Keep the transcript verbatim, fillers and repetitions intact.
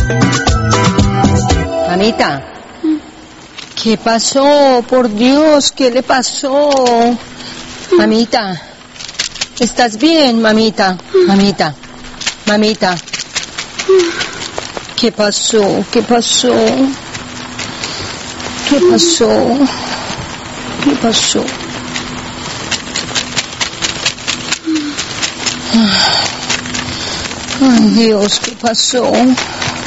Mamita, ¿qué pasó? Por Dios, ¿qué le pasó? Mamita, ¿estás bien, mamita? Mamita, mamita, ¿qué pasó? ¿Qué pasó? ¿Qué pasó? ¿Qué pasó? Ay, Dios, ¿qué pasó?